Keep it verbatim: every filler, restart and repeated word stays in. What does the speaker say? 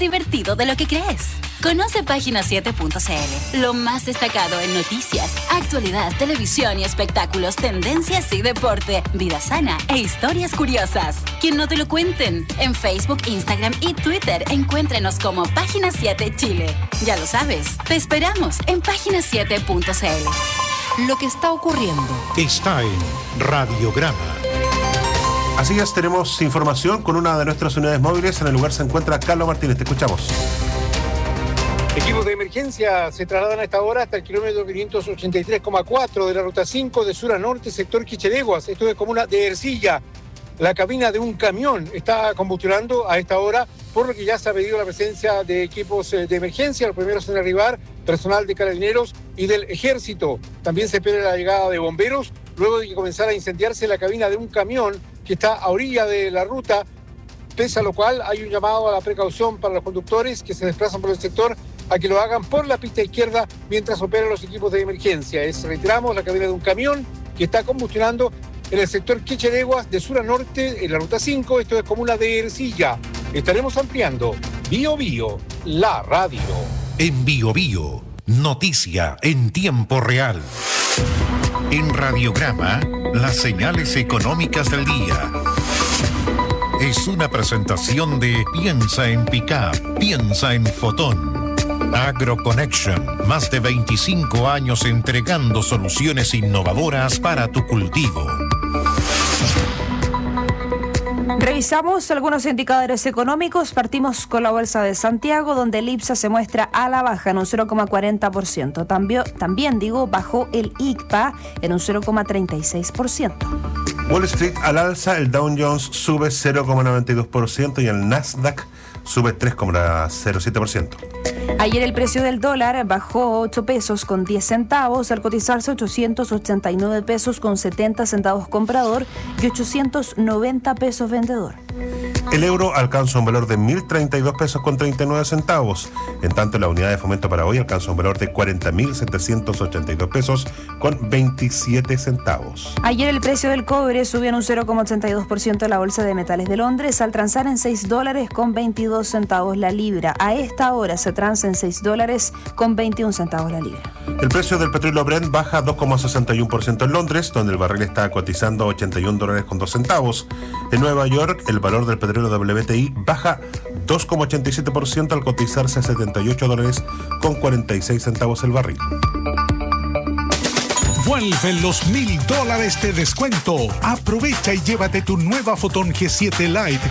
divertido de lo que crees. Conoce página siete punto c l, lo más destacado en noticias, actualidad, televisión y espectáculos, tendencias y deporte, vida sana e historias curiosas. Que no te lo cuenten. En Facebook, Instagram y Twitter encuéntrenos como Página siete Chile. Ya lo sabes, te esperamos en página siete punto c l. Lo que está ocurriendo está en Radiograma. Así es, tenemos información con una de nuestras unidades móviles. En el lugar se encuentra Carlos Martínez. Te escuchamos. Equipos de emergencia se trasladan a esta hora hasta el kilómetro quinientos ochenta y tres coma cuatro de la ruta cinco de sur a norte, sector Quichereguas. Esto es comuna de Ercilla. La cabina de un camión está combustionando a esta hora, por lo que ya se ha pedido la presencia de equipos de emergencia. Los primeros en arribar, personal de Carabineros y del Ejército. También se espera la llegada de bomberos, luego de que comenzara a incendiarse la cabina de un camión que está a orilla de la ruta, pese a lo cual hay un llamado a la precaución para los conductores que se desplazan por el sector a que lo hagan por la pista izquierda mientras operan los equipos de emergencia. Es, reiteramos, la cabina de un camión que está combustionando en el sector Quichereguas de sur a norte en la ruta cinco, esto es comuna de Ercilla. Estaremos ampliando Bio Bio, la radio. En Bio Bio, noticia en tiempo real. En Radiograma, las señales económicas del día. Es una presentación de Piensa en Pickup, piensa en Fotón. AgroConnection, más de veinticinco años entregando soluciones innovadoras para tu cultivo. Revisamos algunos indicadores económicos. Partimos con la Bolsa de Santiago, donde el IPSA se muestra a la baja en un cero coma cuarenta por ciento. También, también digo, bajó el I C P A en un cero coma treinta y seis por ciento. Wall Street al alza, el Dow Jones sube cero coma noventa y dos por ciento y el Nasdaq sube tres coma cero siete por ciento. Ayer el precio del dólar bajó ocho pesos con diez centavos al cotizarse ochocientos ochenta y nueve pesos con setenta centavos comprador y ochocientos noventa pesos vendedor. El euro alcanza un valor de mil treinta y dos pesos con treinta y nueve centavos. En tanto, la unidad de fomento para hoy alcanza un valor de cuarenta mil setecientos ochenta y dos pesos con veintisiete centavos. Ayer el precio del cobre subió en un cero coma ochenta y dos por ciento en la Bolsa de Metales de Londres al transar en seis dólares con veintidós centavos la libra. A esta hora se transa en seis dólares con veintiún centavos la libra. El precio del petróleo Brent baja dos coma sesenta y uno por ciento en Londres, donde el barril está cotizando ochenta y un dólares con dos centavos. En Nueva York, el valor del petróleo W T I baja dos coma ochenta y siete por ciento al cotizarse a setenta y ocho dólares con cuarenta y seis centavos el barril. Vuelven los mil dólares de descuento. Aprovecha y llévate tu nueva Fotón G siete Lite